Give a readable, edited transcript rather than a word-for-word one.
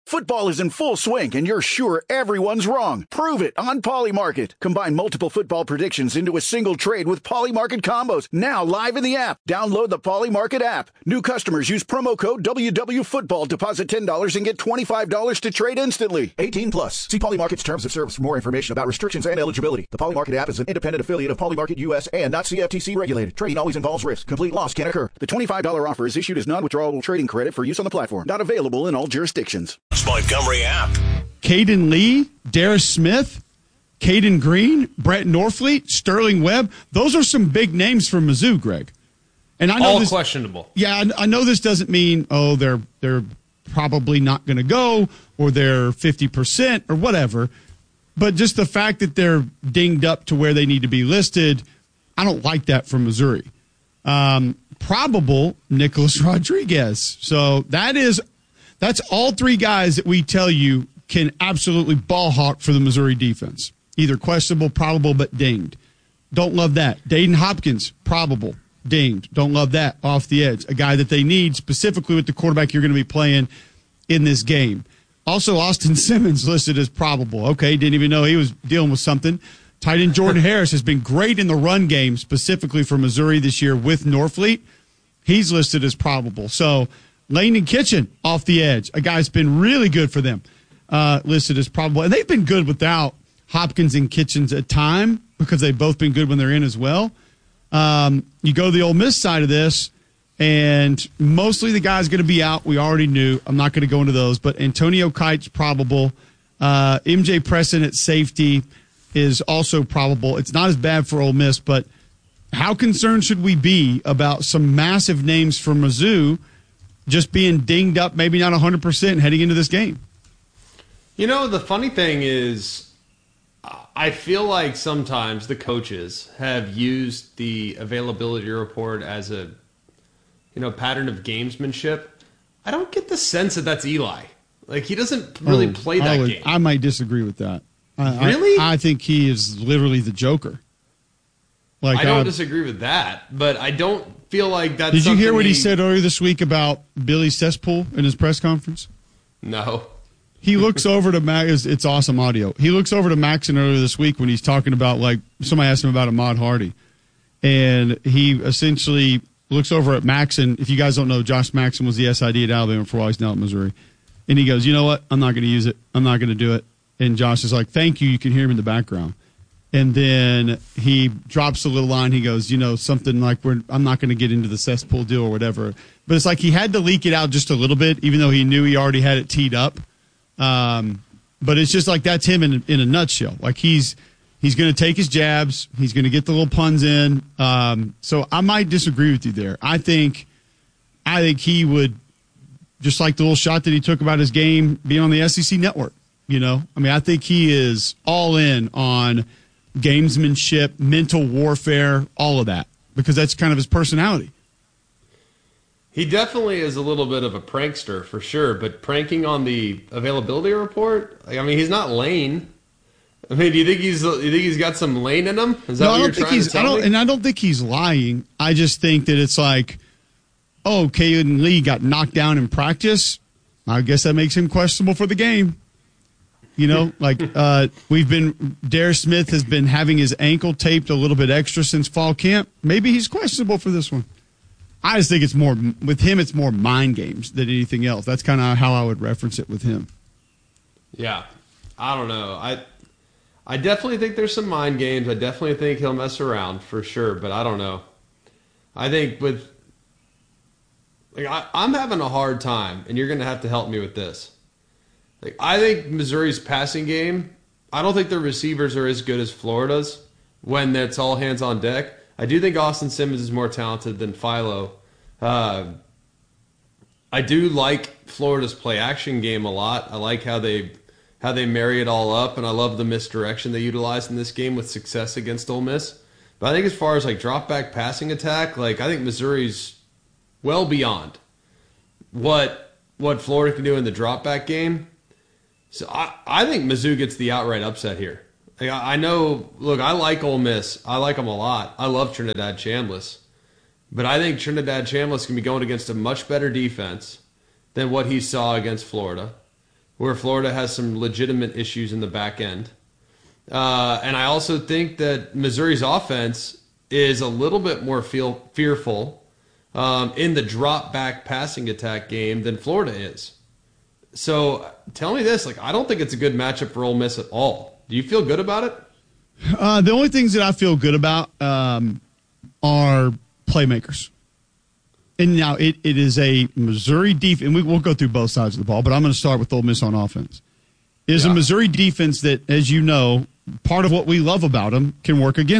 Football is in full swing, and you're sure everyone's wrong. Prove it on Polymarket. Combine multiple football predictions into a single trade with Polymarket combos. Now live in the app. Download the Polymarket app. New customers use promo code WWFootball. Deposit $10 and get $25 to trade instantly. 18 plus. See Polymarket's terms of service for more information about restrictions and eligibility. The Polymarket app is an independent affiliate of Polymarket US and not CFTC regulated. Trading always involves risk. Complete loss can occur. The $25 offer is issued as non-withdrawable trading credit for use on the platform. Not available in all jurisdictions. Montgomery app. Caden Lee, Darius Smith, Caden Green, Brett Norfleet, Sterling Webb. Those are some big names for Mizzou, Greg. And I know all this, questionable. Yeah, I know this doesn't mean, they're probably not going to go or they're 50% or whatever. But just the fact that they're dinged up to where they need to be listed, I don't like that for Missouri. Probable Nicholas Rodriguez. So that's all three guys that we tell you can absolutely ball hawk for the Missouri defense. Either questionable, probable, but dinged. Don't love that. Dayton Hopkins, probable, dinged. Don't love that, off the edge. A guy that they need specifically with the quarterback you're going to be playing in this game. Also, Austin Simmons listed as probable. Okay, didn't even know he was dealing with something. Tight end Jordan Harris has been great in the run game, specifically for Missouri this year with Norfleet. He's listed as probable. So, Landon Kitchen off the edge, a guy's been really good for them, listed as probable. And they've been good without Hopkins and Kitchens at time because they've both been good when they're in as well. You go to the Ole Miss side of this, and mostly the guy's going to be out. We already knew. I'm not going to go into those. But Antonio Kite's probable. MJ Preston at safety is also probable. It's not as bad for Ole Miss, but how concerned should we be about some massive names for Mizzou just being dinged up, maybe not 100% heading into this game? You know, the funny thing is, I feel like sometimes the coaches have used the availability report as a, pattern of gamesmanship. I don't get the sense that that's Eli. Like, he doesn't really play that game. I might disagree with that. Really? I think he is literally the Joker. Like, I don't disagree with that, but I don't feel like that's. Did you hear what he said earlier this week about Billy Cesspool in his press conference? No. He looks over to Max. It's awesome audio. He looks over to Maxon earlier this week when he's talking about, like, somebody asked him about Ahmad Hardy, and he essentially looks over at Maxon. If you guys don't know, Josh Maxon was the SID at Alabama for a while. He's now at Missouri, and he goes, "You know what? I'm not going to use it. I'm not going to do it." And Josh is like, "Thank you." You can hear him in the background. And then he drops a little line. He goes, something like, I'm not going to get into the cesspool deal or whatever. But it's like he had to leak it out just a little bit, even though he knew he already had it teed up. But it's just like that's him in a nutshell. Like he's going to take his jabs. He's going to get the little puns in. So I might disagree with you there. I think he would, just like the little shot that he took about his game being on the SEC network. I think he is all in on gamesmanship, mental warfare, all of that, because that's kind of his personality. He definitely is a little bit of a prankster for sure, but pranking on the availability report, he's not Lane. Do you think he's got some Lane in him? Is that what you're trying to tell me? And I don't think he's lying. I just think that it's like, Caden Lee got knocked down in practice. I guess that makes him questionable for the game. Darius Smith has been having his ankle taped a little bit extra since fall camp. Maybe he's questionable for this one. I just think it's more, with him, it's more mind games than anything else. That's kind of how I would reference it with him. Yeah. I don't know. I definitely think there's some mind games. I definitely think he'll mess around for sure, but I don't know. I think I'm having a hard time, and you're going to have to help me with this. I think Missouri's passing game, I don't think their receivers are as good as Florida's when it's all hands on deck. I do think Austin Simmons is more talented than Philo. I do like Florida's play action game a lot. I like how they marry it all up, and I love the misdirection they utilize in this game with success against Ole Miss. But I think as far as drop back passing attack, I think Missouri's well beyond what Florida can do in the drop back game. So I think Mizzou gets the outright upset here. I know, look, I like Ole Miss. I like them a lot. I love Trinidad Chambliss. But I think Trinidad Chambliss can be going against a much better defense than what he saw against Florida. where Florida has some legitimate issues in the back end. And I also think that Missouri's offense is a little bit more fearful in the drop-back passing attack game than Florida is. So tell me this, I don't think it's a good matchup for Ole Miss at all. Do you feel good about it? The only things that I feel good about are playmakers. And now it is a Missouri defense, and we'll go through both sides of the ball, but I'm going to start with Ole Miss on offense. It is a Missouri defense that, as you know, part of what we love about them can work against